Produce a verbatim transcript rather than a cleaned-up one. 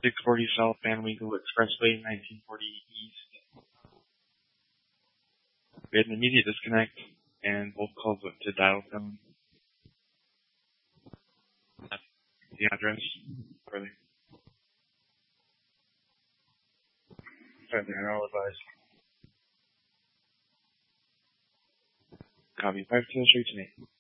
six forty South Van Winkle Expressway, nineteen forty East. We had an immediate disconnect, and both calls went to dial tone. That's the address. Really. Certainly, I'll advise. Copy. five two three two eight.